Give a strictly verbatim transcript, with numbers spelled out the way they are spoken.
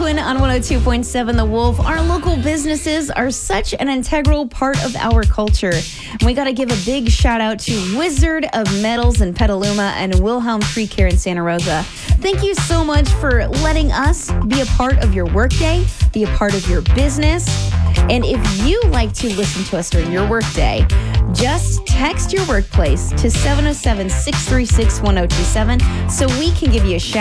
Quinn on one oh two point seven The Wolf. Our local businesses are such an integral part of our culture. We got to give a big shout out to Wizard of Metals in Petaluma and Wilhelm Tree Care in Santa Rosa. Thank you so much for letting us be a part of your workday, be a part of your business. And if you like to listen to us during your workday, just text your workplace to seven oh seven, six three six, one oh two seven so we can give you a shout